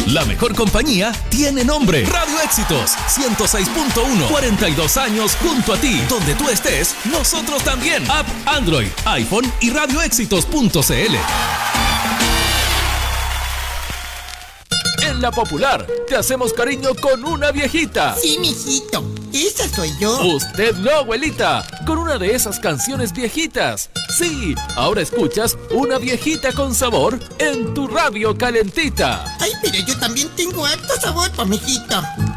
La mejor compañía tiene nombre. Radio Éxitos 106.1. 42 años junto a ti. Donde tú estés, nosotros también. App Android, iPhone y radioéxitos.cl. En La Popular, te hacemos cariño con una viejita. Sí, mijito, esa soy yo. Usted no, abuelita, con una de esas canciones viejitas. Sí, ahora escuchas Una Viejita con Sabor en tu radio calentita. Ay, pero yo también tengo harto sabor, pa' mijito.